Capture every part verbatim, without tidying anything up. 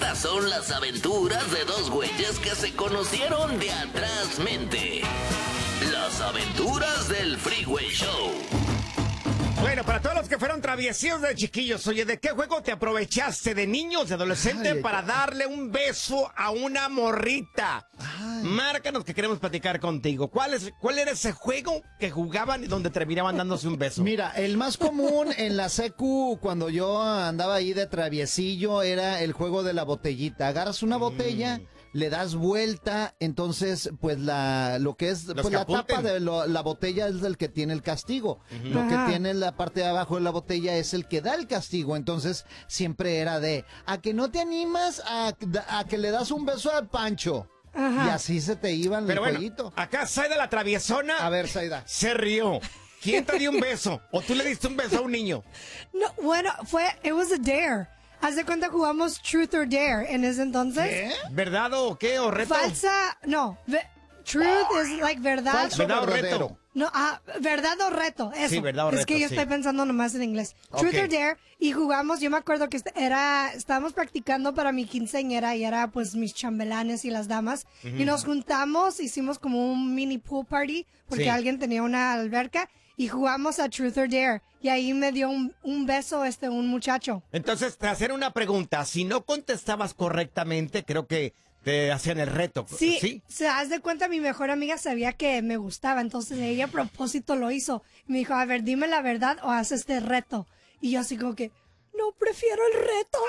Estas son las aventuras de dos güeyes que se conocieron de atrás mente. Las aventuras del Freeway Show. Bueno, para todos los que fueron traviesillos de chiquillos, oye, ¿de qué juego te aprovechaste de niños, de adolescente, ay, para ay, darle un beso a una morrita? Ay. Márcanos que queremos platicar contigo. ¿Cuál es, cuál era ese juego que jugaban y donde terminaban dándose un beso? Mira, el más común en la secu, cuando yo andaba ahí de traviesillo, era el juego de la botellita. Agarras una botella... Mm. Le das vuelta, entonces, pues, la lo que es pues, la tapa de lo, la botella es el que tiene el castigo. Uh-huh. Lo Ajá. que tiene la parte de abajo de la botella es el que da el castigo. Entonces, siempre era de, ¿a que no te animas a, a que le das un beso al Pancho? Ajá. Y así se te iban el bueno, jueguito. Acá Zaida la traviesona. A ver, Zaida. Se rió. ¿Quién te dio un beso? ¿O tú le diste un beso a un niño? No, bueno, fue, it was a dare. ¿Haz de cuenta jugamos Truth or Dare en ese entonces? ¿Qué? ¿Verdad o qué? ¿O reto? Falsa, no. Truth es like verdad. Falso, ¿verdad o reto? No, ah, verdad o reto, eso. Sí, verdad o reto, es que yo sí. estoy pensando nomás en inglés. Truth okay. or Dare, y jugamos, yo me acuerdo que era, estábamos practicando para mi quinceañera y era pues mis chambelanes y las damas, uh-huh. y nos juntamos, hicimos como un mini pool party, porque sí. alguien tenía una alberca, y jugamos a Truth or Dare, y ahí me dio un, un beso este, un muchacho. Entonces, te hacen una pregunta, si no contestabas correctamente, creo que te hacían el reto. Sí, ¿sí? Se haz de cuenta, mi mejor amiga sabía que me gustaba, entonces ella a propósito lo hizo. Me dijo, a ver, dime la verdad o haz este reto. Y yo así como que, no, prefiero el reto.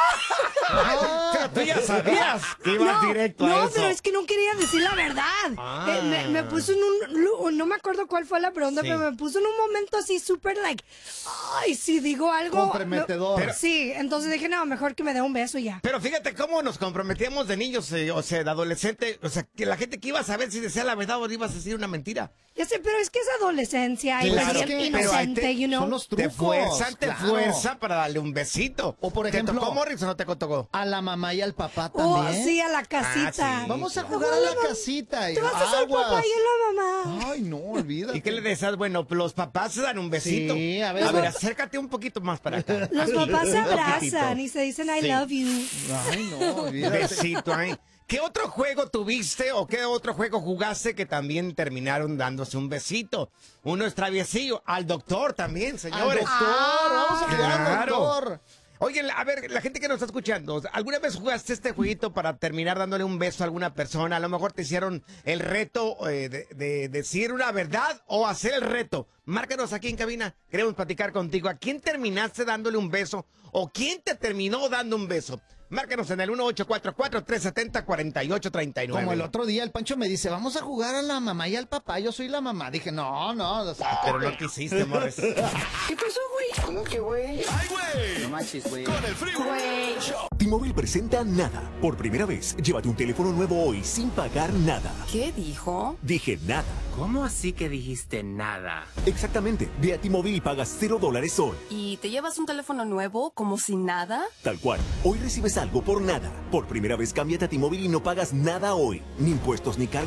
Ah, pero tú ya sabías que ibas no, directo a no, eso. No, pero es que no quería decir la verdad. Ah. Eh, me, me puso en un, no me acuerdo cuál fue la pregunta, sí. pero me puso en un momento así súper like, ay, si digo algo. Comprometedor. No, pero, sí, entonces dije, no, mejor que me dé un beso y ya. Pero fíjate cómo nos comprometíamos de niños, eh, o sea, de adolescente, o sea, que la gente que iba a saber si decía la verdad o ibas a decir una mentira. Ya sé, pero es que es adolescencia y claro, es que, inocente, te, you know. Son los trucos. Te fuerzan, te claro. fuerza para darle un besito. O por ejemplo, ¿te tocó Morris o no te tocó? A la mamá y al papá también. Oh, sí, a la casita. Ah, sí. Vamos a jugar a la casita. Y tú vas a ser el papá y la mamá. Ay, no, olvídate. ¿Y qué le decías? Bueno, los papás se dan un besito. Sí, a ver. A ver, acércate un poquito más para acá. Los papás se abrazan y se dicen I sí. love you. Ay, no, olvídate. Besito, ay. ¿Qué otro juego tuviste o qué otro juego jugaste que también terminaron dándose un besito? Uno es traviesillo. Al doctor también, señores. Al doctor, ah, vamos a jugar claro. al doctor. Oye, a ver, la gente que nos está escuchando, ¿alguna vez jugaste este jueguito para terminar dándole un beso a alguna persona? A lo mejor te hicieron el reto eh, de, de decir una verdad o hacer el reto. Márcanos aquí en cabina, queremos platicar contigo. ¿A quién terminaste dándole un beso o quién te terminó dando un beso? Márcanos en el uno ocho cuatro cuatro, tres siete cero, cuatro ocho tres nueve. Como el otro día el Pancho me dice, vamos a jugar a la mamá y al papá, yo soy la mamá. Dije, no, no. O sea, pero no quisiste, Morris. ¿Qué pasó, güey? ¿Cómo que, güey? ¡Ay, güey! No manches, güey. Con el Freeway Show. T-Mobile presenta Nada. Por primera vez, llévate un teléfono nuevo hoy sin pagar nada. ¿Qué dijo? Dije nada. ¿Cómo así que dijiste nada? Exactamente. Ve a T-Mobile y pagas cero dólares hoy. ¿Y te llevas un teléfono nuevo como si nada? Tal cual. Hoy recibes algo por nada. Por primera vez, cámbiate a T-Mobile y no pagas nada hoy. Ni impuestos ni cargos.